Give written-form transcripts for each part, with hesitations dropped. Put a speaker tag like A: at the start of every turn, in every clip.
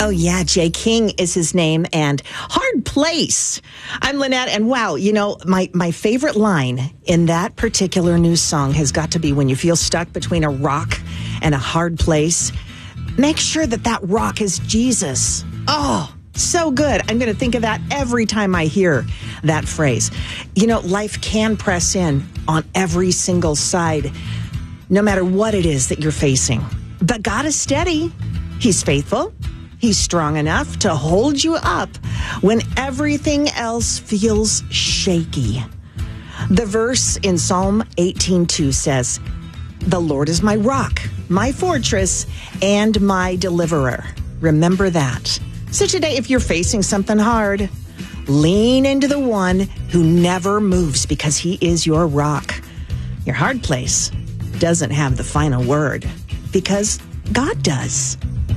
A: Oh, yeah. Jay King is his name, and Hard Place. I'm Lynette, and wow, my favorite line in that particular new song has got to be when you feel stuck between a rock and a hard place. Make sure that rock is Jesus. Oh, so good. I'm going to think of that every time I hear that phrase. Life can press in on every single side, no matter what it is that you're facing. But God is steady. He's faithful. He's strong enough to hold you up when everything else feels shaky. The verse in Psalm 18:2 says, "The Lord is my rock, my fortress, and my deliverer." Remember that. So today, if you're facing something hard, lean into the one who never moves because he is your rock. Your hard place doesn't have the final word because God does.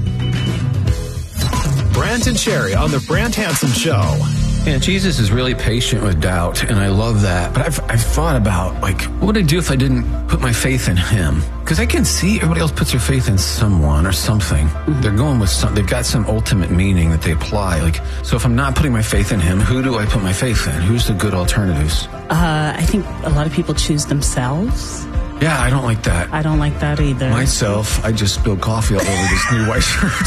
B: Brant and Sherry on the Brant Hansen Show.
C: Yeah, Jesus is really patient with doubt, and I love that. But I've thought about, what would I do if I didn't put my faith in him? Because I can see everybody else puts their faith in someone or something. Mm-hmm. They're going with they've got some ultimate meaning that they apply. So if I'm not putting my faith in him, who do I put my faith in? Who's the good alternatives?
D: I think a lot of people choose themselves.
C: Yeah, I don't like that.
D: I don't like that either.
C: Myself, I just spilled coffee all over this new white shirt.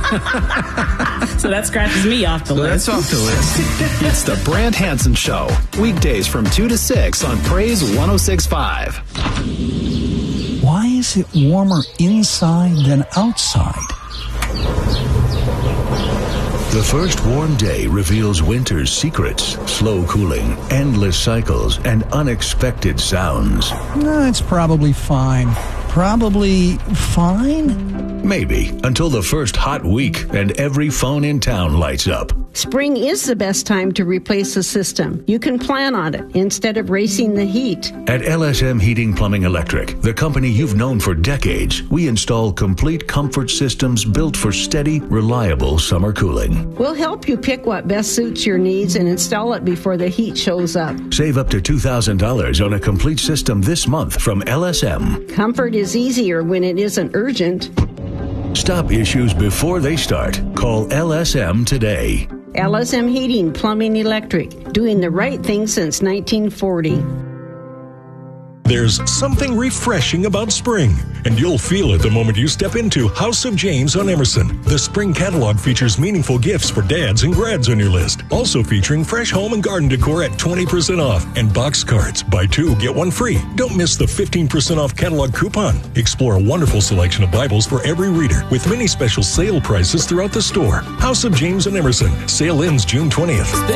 D: So that scratches me off the list.
C: That's off the list.
B: It's the Brant Hansen Show. Weekdays from 2 to 6 on Praise 106.5.
E: Why is it warmer inside than outside?
F: The first warm day reveals winter's secrets, slow cooling, endless cycles, and unexpected sounds.
E: It's probably fine. Probably fine?
F: Maybe, until the first hot week and every phone in town lights up.
G: Spring is the best time to replace the system. You can plan on it instead of racing the heat.
F: At LSM Heating Plumbing Electric, the company you've known for decades, we install complete comfort systems built for steady, reliable summer cooling.
G: We'll help you pick what best suits your needs and install it before the heat shows up.
F: Save up to $2,000 on a complete system this month from LSM.
G: Comfort is easier when it isn't urgent.
F: Stop issues before they start. Call LSM today.
G: LSM Heating, Plumbing, Electric, doing the right thing since 1940.
H: There's something refreshing about spring, and you'll feel it the moment you step into House of James on Emerson. The spring catalog features meaningful gifts for dads and grads on your list. Also featuring fresh home and garden decor at 20% off and box cards. Buy 2, get 1 free. Don't miss the 15% off catalog coupon. Explore a wonderful selection of Bibles for every reader with many special sale prices throughout the store. House of James on Emerson. Sale ends June 20th.